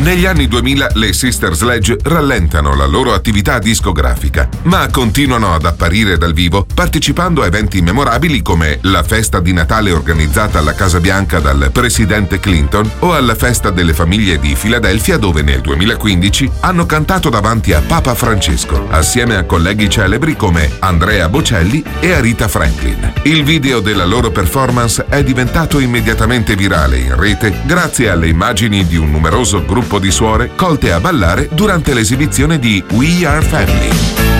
Negli anni 2000 le Sister Sledge rallentano la loro attività discografica, ma continuano ad apparire dal vivo partecipando a eventi memorabili come la festa di Natale organizzata alla Casa Bianca dal presidente Clinton o alla festa delle famiglie di Filadelfia, dove nel 2015 hanno cantato davanti a Papa Francesco, assieme a colleghi celebri come Andrea Bocelli e Aretha Franklin. Il video della loro performance è diventato immediatamente virale in rete grazie alle immagini di un numeroso gruppo di suore colte a ballare durante l'esibizione di We Are Family.